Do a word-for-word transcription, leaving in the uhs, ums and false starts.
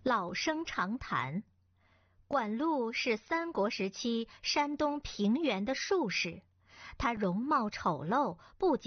老生常谈，管路是三国时期山东平原的术士，他容貌丑陋，不仅